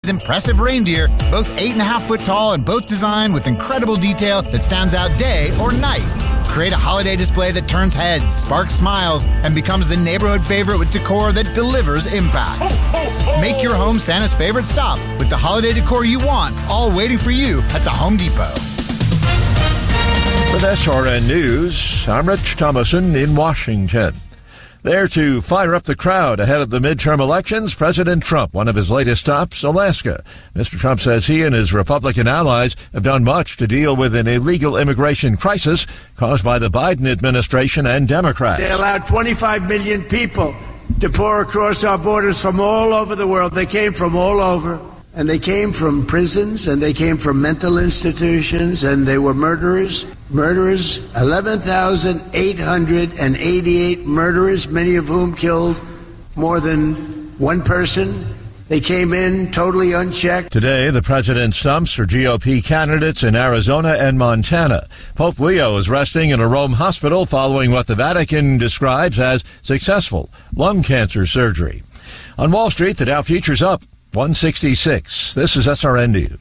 Impressive reindeer, both 8.5-foot tall and both designed with incredible detail that stands out day or night. Create a holiday display that turns heads, sparks smiles, and becomes the neighborhood favorite with decor that delivers impact. Make your home Santa's favorite stop with the holiday decor you want, all waiting for you at the Home Depot. With SRN News, I'm Rich Thomason in Washington. There to fire up the crowd ahead of the midterm elections, President Trump, one of his latest stops, Alaska. Mr. Trump says he and his Republican allies have done much to deal with an illegal immigration crisis caused by the Biden administration and Democrats. They allowed 25 million people to pour across our borders from all over the world. They came from all over. And they came from prisons, and they came from mental institutions, and they were murderers. 11,888 murderers, many of whom killed more than one person. They came in totally unchecked. Today, the president stumps for GOP candidates in Arizona and Montana. Pope Leo is resting in a Rome hospital following what the Vatican describes as successful lung cancer surgery. On Wall Street, the Dow Futures up 166. This is SRN News.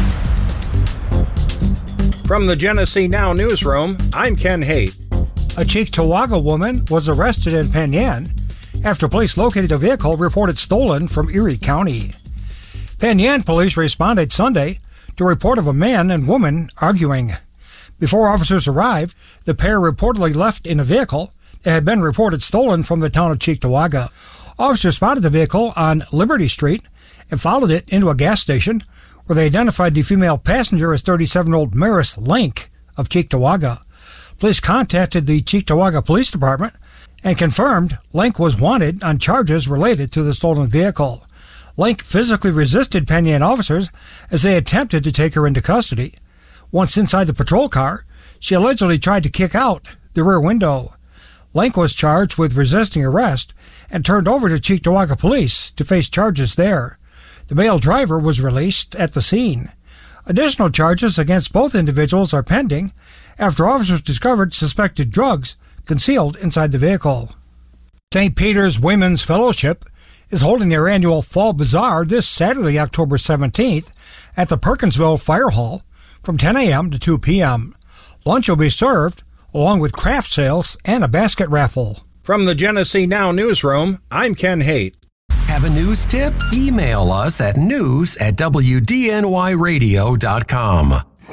From the Genesee Now newsroom, I'm Ken Haight. A Cheektowaga woman was arrested in Penn Yan after police located a vehicle reported stolen from Erie County. Penn Yan police responded Sunday to a report of a man and woman arguing. Before officers arrived, the pair reportedly left in a vehicle that had been reported stolen from the town of Cheektowaga. Officers spotted the vehicle on Liberty Street and followed it into a gas station where they identified the female passenger as 37-year-old Maris Link of Cheektowaga. Police contacted the Cheektowaga Police Department and confirmed Link was wanted on charges related to the stolen vehicle. Link physically resisted Penn Yan officers as they attempted to take her into custody. Once inside the patrol car, she allegedly tried to kick out the rear window. Link was charged with resisting arrest and turned over to Cheektowaga police to face charges there. The male driver was released at the scene. Additional charges against both individuals are pending after officers discovered suspected drugs concealed inside the vehicle. St. Peter's Women's Fellowship is holding their annual Fall Bazaar this Saturday, October 17th at the Perkinsville Fire Hall from 10 a.m. to 2 p.m. Lunch will be served along with craft sales and a basket raffle. From the Genesee Now newsroom, I'm Ken Haight. Have a news tip? Email us at news@wdnyradio.com.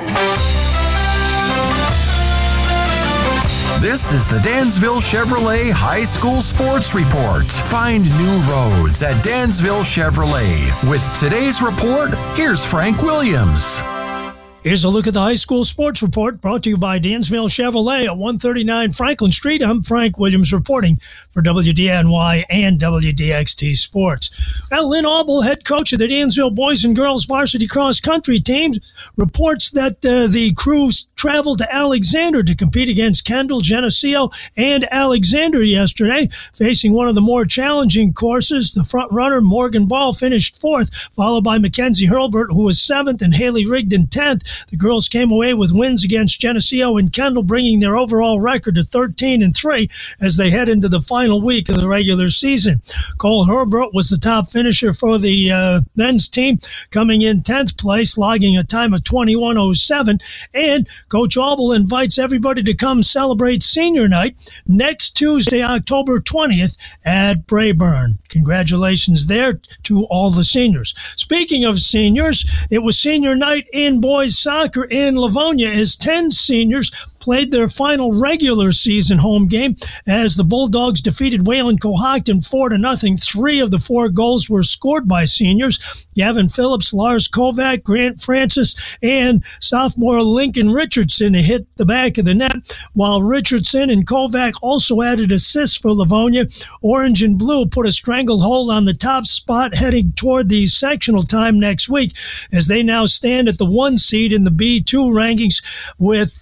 This is the Dansville Chevrolet High School Sports Report. Find new roads at Dansville Chevrolet. With today's report, here's Frank Williams. Here's a look at the high school sports report brought to you by Dansville Chevrolet at 139 Franklin Street. I'm Frank Williams reporting for WDNY and WDXT Sports. Well, Lynn Auble, head coach of the Dansville boys and girls varsity cross country teams, reports that the crews traveled to Alexander to compete against Kendall, Geneseo, and Alexander yesterday, facing one of the more challenging courses. The front runner, Morgan Ball, finished fourth, followed by Mackenzie Hurlbert, who was seventh, and Haley Rigdon 10th. The girls came away with wins against Geneseo and Kendall, bringing their overall record to 13-3 as they head into the final week of the regular season. Cole Herbert was the top finisher for the men's team, coming in 10th place, logging a time of 21:07. And Coach Auble invites everybody to come celebrate senior night next Tuesday, October 20th at Brayburn. Congratulations there to all the seniors. Speaking of seniors, it was senior night in boys soccer in Livonia as 10 seniors played their final regular season home game as the Bulldogs defeated Wayland Cohocton 4-0. 3 of the 4 goals were scored by seniors. Gavin Phillips, Lars Kovac, Grant Francis, and sophomore Lincoln Richardson hit the back of the net, while Richardson and Kovac also added assists for Livonia. Orange and Blue put a stranglehold on the top spot heading toward the sectional time next week as they now stand at the 1 seed in the B2 rankings with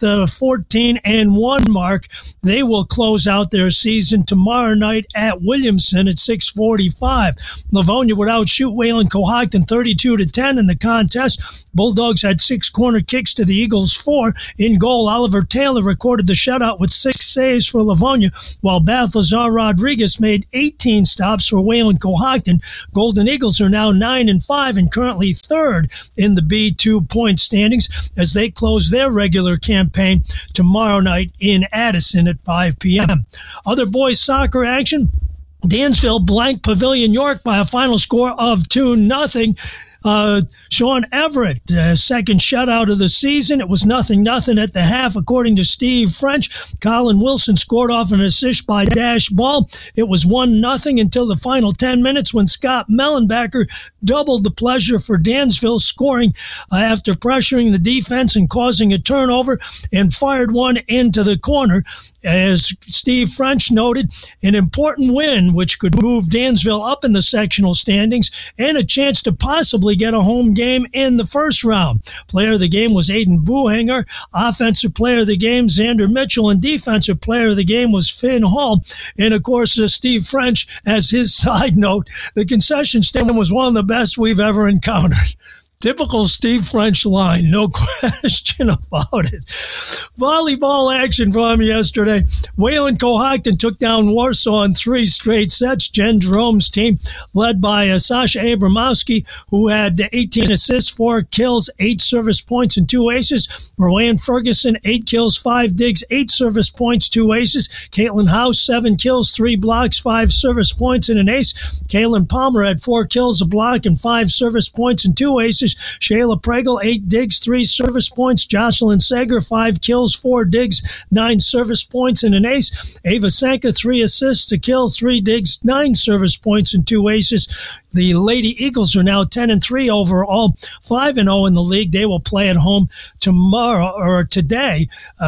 14-1 mark. They will close out their season tomorrow night at Williamson at 6:45. Livonia would outshoot Wayland Cohocton 32-10 in the contest. Bulldogs had 6 corner kicks to the Eagles 4. In goal, Oliver Taylor recorded the shutout with 6 saves for Livonia, while Balthazar Rodriguez made 18 stops for Wayland Cohocton. Golden Eagles are now 9-5 and currently third in the B2 point standings as they close their regular campaign tomorrow night in Addison at 5 p.m. Other boys soccer action. Dansville blanked Pavilion York by a final score of 2-0. Sean Everett, second shutout of the season. It was 0-0 at the half, according to Steve French. Colin Wilson scored off an assist by Dash Ball. It was 1-0 until the final 10 minutes when Scott Mellenbacher doubled the pleasure for Dansville, scoring after pressuring the defense and causing a turnover, and fired one into the corner. As Steve French noted, an important win which could move Dansville up in the sectional standings and a chance to possibly get a home game in the first round. Player of the game was Aiden Buhanger. Offensive player of the game, Xander Mitchell. And defensive player of the game was Finn Hall. And, of course, Steve French, as his side note, the concession stand was one of the best we've ever encountered. Typical Steve French line, no question about it. Volleyball action from yesterday. Wayland Cohocton took down Warsaw in 3 straight sets. Jen Jerome's team, led by Sasha Abramowski, who had 18 assists, 4 kills, 8 service points, and 2 aces. Rowan Ferguson, 8 kills, 5 digs, 8 service points, 2 aces. Caitlin House, 7 kills, 3 blocks, 5 service points, and an ace. Kaylin Palmer had 4 kills, a block, and 5 service points, and 2 aces. Shayla Pregel, 8 digs, 3 service points. Jocelyn Sager, 5 kills, 4 digs, 9 service points, and an ace. Ava Sanka, 3 assists, a kill, 3 digs, 9 service points, and 2 aces. The Lady Eagles are now 10-3 overall, 5-0 in the league. They will play at home tomorrow, or today,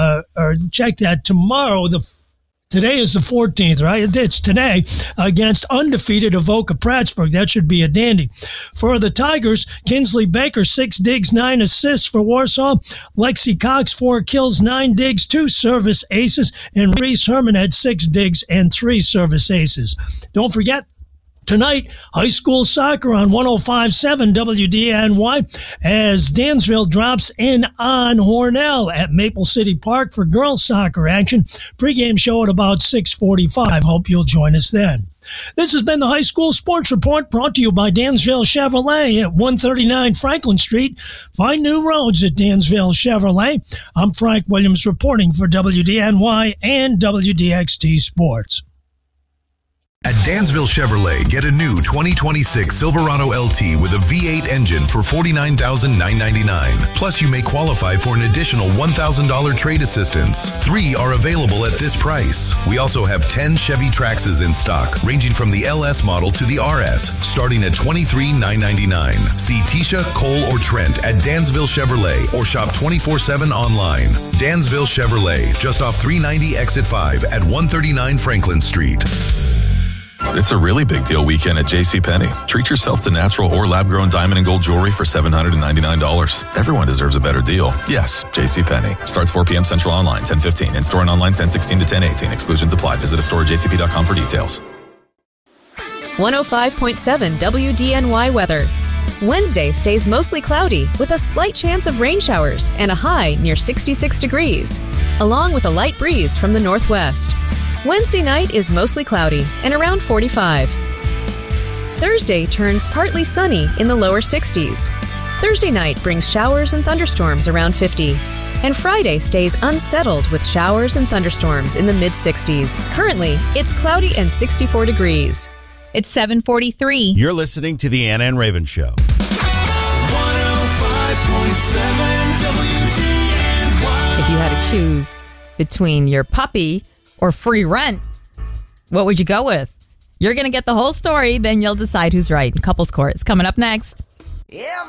or check that, tomorrow, Today is the 14th, right? It's today against undefeated Avoca Prattsburgh. That should be a dandy. For the Tigers, Kinsley Baker, 6 digs, 9 assists for Warsaw. Lexi Cox, 4 kills, 9 digs, 2 service aces. And Reese Herman had 6 digs and 3 service aces. Don't forget, tonight, high school soccer on 105.7 WDNY as Dansville drops in on Hornell at Maple City Park for girls soccer action. Pre-game show at about 6:45. Hope you'll join us then. This has been the High School Sports Report, brought to you by Dansville Chevrolet at 139 Franklin Street. Find new roads at Dansville Chevrolet. I'm Frank Williams reporting for WDNY and WDXT Sports. At Dansville Chevrolet, get a new 2026 Silverado LT with a V8 engine for $49,999. Plus, you may qualify for an additional $1,000 trade assistance. 3 are available at this price. We also have 10 Chevy Traxxas in stock, ranging from the LS model to the RS, starting at $23,999. See Tisha, Cole, or Trent at Dansville Chevrolet or shop 24/7 online. Dansville Chevrolet, just off 390 Exit 5 at 139 Franklin Street. It's a really big deal weekend at JCPenney. Treat yourself to natural or lab-grown diamond and gold jewelry for $799. Everyone deserves a better deal. Yes, JCPenney. Starts 4 p.m. Central online, 10:15. In-store and online, 10:16 to 10:18. Exclusions apply. Visit a store at jcp.com for details. 105.7 WDNY weather. Wednesday stays mostly cloudy with a slight chance of rain showers and a high near 66 degrees, along with a light breeze from the northwest. Wednesday night is mostly cloudy and around 45. Thursday turns partly sunny in the lower 60s. Thursday night brings showers and thunderstorms around 50. And Friday stays unsettled with showers and thunderstorms in the mid-60s. Currently, it's cloudy and 64 degrees. It's 7:43. You're listening to the Anna and Raven Show. 105.7 WDNY. If you had to choose between your puppy or free rent, what would you go with? You're going to get the whole story, then you'll decide who's right in Couples Court. It's coming up next.